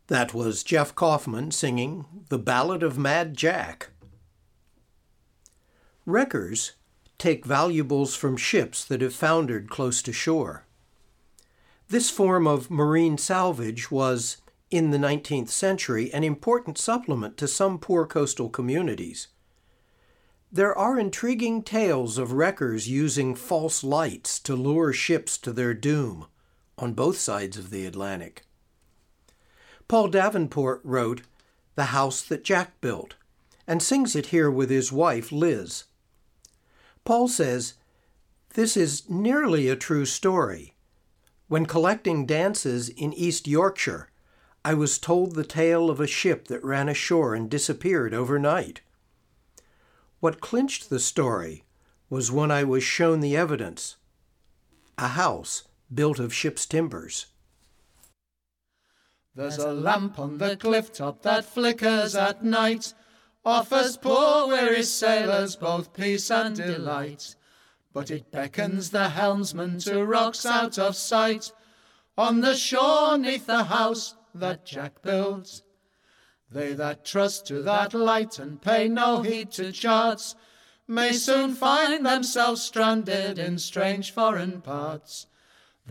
That was Jeff Kaufman singing The Ballad of Mad Jack. Wreckers take valuables from ships that have foundered close to shore. This form of marine salvage was, in the 19th century, an important supplement to some poor coastal communities. There are intriguing tales of wreckers using false lights to lure ships to their doom on both sides of the Atlantic. Paul Davenport wrote The House That Jack Built, and sings it here with his wife, Liz. Paul says, "This is nearly a true story. When collecting dances in East Yorkshire, I was told the tale of a ship that ran ashore and disappeared overnight. What clinched the story was when I was shown the evidence, a house built of ship's timbers." There's a lamp on the cliff top that flickers at night, offers poor weary sailors both peace and delight. But it beckons the helmsman to rocks out of sight, on the shore 'neath the house that Jack built. They that trust to that light and pay no heed to charts may soon find themselves stranded in strange foreign parts.